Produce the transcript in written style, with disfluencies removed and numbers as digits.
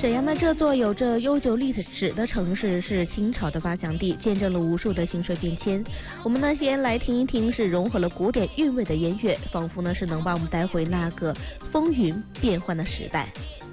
沈阳呢，这座有着悠久历史的城市是清朝的发祥地，见证了无数的兴衰变迁。我们呢，先来听一听是融合了古典韵味的音乐，仿佛呢是能把我们带回那个风云变幻的时代。